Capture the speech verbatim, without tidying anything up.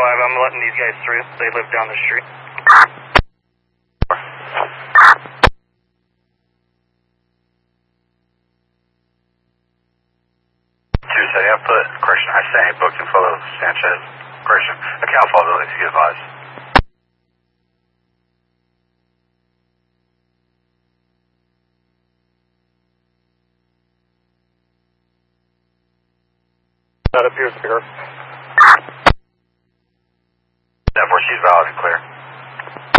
five, I'm letting these guys through. They live down the street. Tuesday, I put, correction, I sent a booking photo of Sanchez. Correction, account follow if you advise. That appears to be her. Therefore, she's valid and clear.